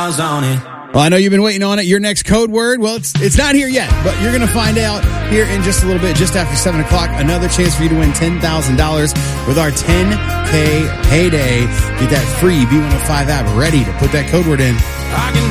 stars on it. Well, I know you've been waiting on it. Your next code word, well, it's not here yet, but you're going to find out here in just a little bit, just after 7 o'clock. Another chance for you to win $10,000 with our 10K payday. Get that free B105 app ready to put that code word in. I can